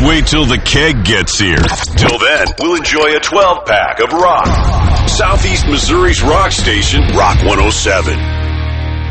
wait till the keg gets here. Till then, we'll enjoy a 12-pack of rock. Southeast Missouri's rock station, Rock 107.